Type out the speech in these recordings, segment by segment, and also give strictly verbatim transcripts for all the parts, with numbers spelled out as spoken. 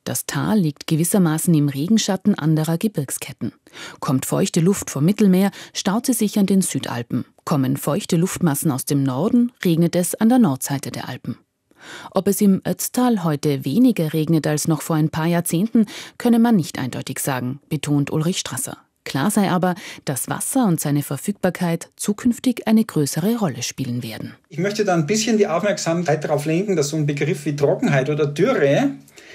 Das Tal liegt gewissermaßen im Regenschatten anderer Gebirgsketten. Kommt feuchte Luft vom Mittelmeer, staut sie sich an den Südalpen. Kommen feuchte Luftmassen aus dem Norden, regnet es an der Nordseite der Alpen. Ob es im Ötztal heute weniger regnet als noch vor ein paar Jahrzehnten, könne man nicht eindeutig sagen, betont Ulrich Strasser. Klar sei aber, dass Wasser und seine Verfügbarkeit zukünftig eine größere Rolle spielen werden. Ich möchte da ein bisschen die Aufmerksamkeit darauf lenken, dass so ein Begriff wie Trockenheit oder Dürre,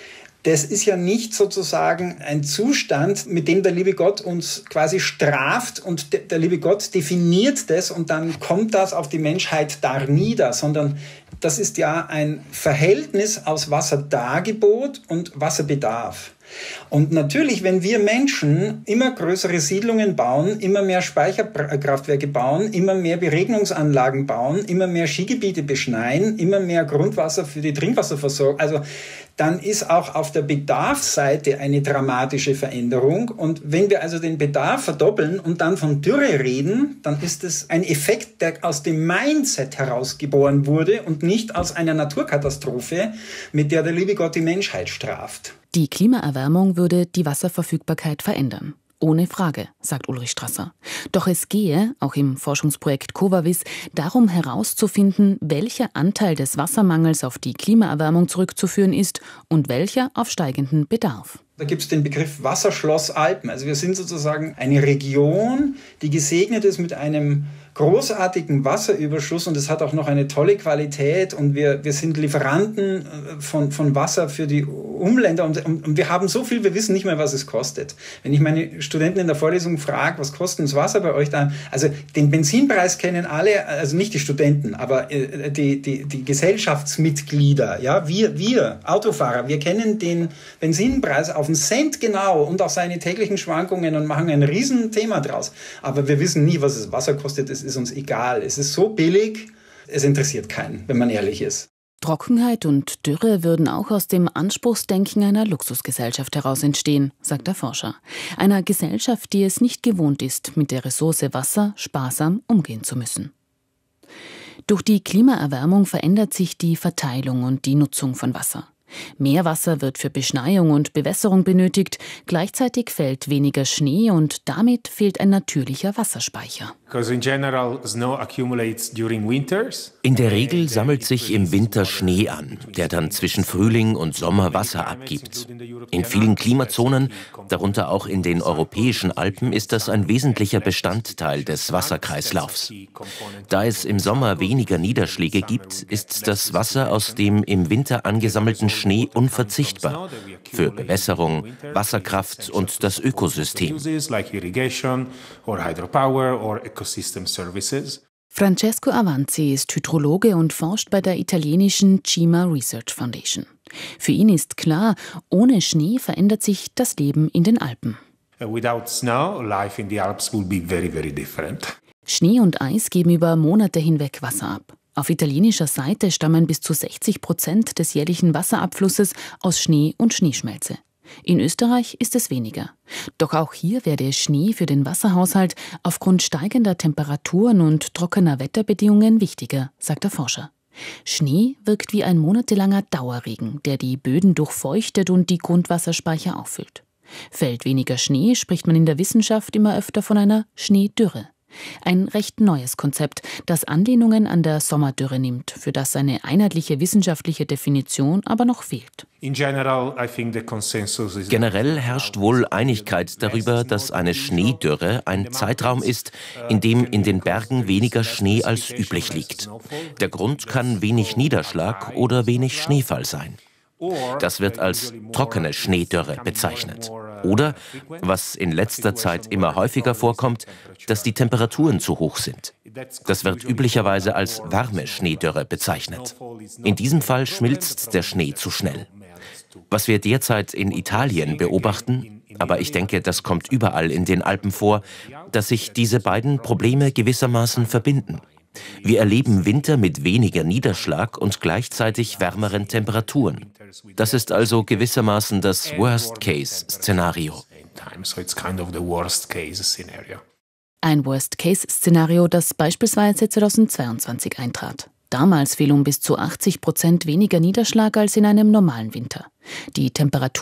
das ist ja nicht sozusagen ein Zustand, mit dem der liebe Gott uns quasi straft und der liebe Gott definiert das und dann kommt das auf die Menschheit dar nieder, sondern das ist ja ein Verhältnis aus Wasserdargebot und Wasserbedarf. Und natürlich, wenn wir Menschen immer größere Siedlungen bauen, immer mehr Speicherkraftwerke bauen, immer mehr Beregnungsanlagen bauen, immer mehr Skigebiete beschneien, immer mehr Grundwasser für die Trinkwasserversorgung, also dann ist auch auf der Bedarfsseite eine dramatische Veränderung. Und wenn wir also den Bedarf verdoppeln und dann von Dürre reden, dann ist es ein Effekt, der aus dem Mindset herausgeboren wurde und nicht aus einer Naturkatastrophe, mit der der liebe Gott die Menschheit straft. Die Klimaerwärmung würde die Wasserverfügbarkeit verändern. Ohne Frage, sagt Ulrich Strasser. Doch es gehe, auch im Forschungsprojekt COVAWIS, darum herauszufinden, welcher Anteil des Wassermangels auf die Klimaerwärmung zurückzuführen ist und welcher auf steigenden Bedarf. Da gibt es den Begriff Wasserschloss Alpen. Also wir sind sozusagen eine Region, die gesegnet ist mit einem großartigen Wasserüberschuss und es hat auch noch eine tolle Qualität und wir, wir sind Lieferanten von, von Wasser für die Umländer und, und wir haben so viel, wir wissen nicht mehr, was es kostet. Wenn ich meine Studenten in der Vorlesung frage, was kostet das Wasser bei euch da? Also den Benzinpreis kennen alle, also nicht die Studenten, aber die, die, die Gesellschaftsmitglieder, ja, wir, wir Autofahrer, wir kennen den Benzinpreis auf einen Cent genau und auch seine täglichen Schwankungen und machen ein Riesenthema draus. Aber wir wissen nie, was das Wasser kostet. Es ist uns egal. Es ist so billig, es interessiert keinen, wenn man ehrlich ist. Trockenheit und Dürre würden auch aus dem Anspruchsdenken einer Luxusgesellschaft heraus entstehen, sagt der Forscher. Einer Gesellschaft, die es nicht gewohnt ist, mit der Ressource Wasser sparsam umgehen zu müssen. Durch die Klimaerwärmung verändert sich die Verteilung und die Nutzung von Wasser. Mehr Wasser wird für Beschneiung und Bewässerung benötigt, gleichzeitig fällt weniger Schnee und damit fehlt ein natürlicher Wasserspeicher. In der Regel sammelt sich im Winter Schnee an, der dann zwischen Frühling und Sommer Wasser abgibt. In vielen Klimazonen, darunter auch in den europäischen Alpen, ist das ein wesentlicher Bestandteil des Wasserkreislaufs. Da es im Sommer weniger Niederschläge gibt, ist das Wasser aus dem im Winter angesammelten Schnee unverzichtbar für Bewässerung, Wasserkraft und das Ökosystem. Francesco Avanzi ist Hydrologe und forscht bei der italienischen Cima Research Foundation. Für ihn ist klar, ohne Schnee verändert sich das Leben in den Alpen. Schnee und Eis geben über Monate hinweg Wasser ab. Auf italienischer Seite stammen bis zu sechzig Prozent des jährlichen Wasserabflusses aus Schnee und Schneeschmelze. In Österreich ist es weniger. Doch auch hier werde Schnee für den Wasserhaushalt aufgrund steigender Temperaturen und trockener Wetterbedingungen wichtiger, sagt der Forscher. Schnee wirkt wie ein monatelanger Dauerregen, der die Böden durchfeuchtet und die Grundwasserspeicher auffüllt. Fällt weniger Schnee, spricht man in der Wissenschaft immer öfter von einer Schneedürre. Ein recht neues Konzept, das Anlehnungen an der Sommerdürre nimmt, für das eine einheitliche wissenschaftliche Definition aber noch fehlt. Generell herrscht wohl Einigkeit darüber, dass eine Schneedürre ein Zeitraum ist, in dem in den Bergen weniger Schnee als üblich liegt. Der Grund kann wenig Niederschlag oder wenig Schneefall sein. Das wird als trockene Schneedürre bezeichnet. Oder, was in letzter Zeit immer häufiger vorkommt, dass die Temperaturen zu hoch sind. Das wird üblicherweise als warme Schneedürre bezeichnet. In diesem Fall schmilzt der Schnee zu schnell. Was wir derzeit in Italien beobachten, aber ich denke, das kommt überall in den Alpen vor, dass sich diese beiden Probleme gewissermaßen verbinden. Wir erleben Winter mit weniger Niederschlag und gleichzeitig wärmeren Temperaturen. Das ist also gewissermaßen das Worst-Case-Szenario. Ein Worst-Case-Szenario, das beispielsweise zweitausendzweiundzwanzig eintrat. Damals fiel um bis zu achtzig Prozent weniger Niederschlag als in einem normalen Winter. Die Temperatur